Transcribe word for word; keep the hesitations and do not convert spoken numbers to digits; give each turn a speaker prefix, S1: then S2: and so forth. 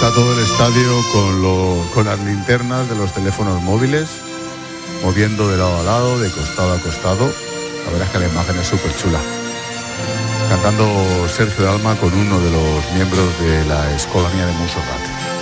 S1: Está todo el estadio con, lo, con las linternas de los teléfonos móviles, moviendo de lado a lado, de costado a costado. La verdad es que la imagen es súper chula. Cantando Sergio Dalma con uno de los miembros de la Escolanía de Montserrat.